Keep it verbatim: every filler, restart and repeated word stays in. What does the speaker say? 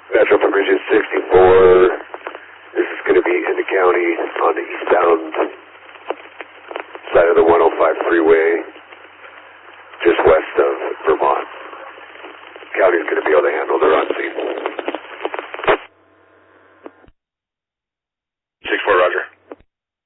Metro from Bridges sixty-four. This is going to be in the county on the eastbound side of the one oh five freeway.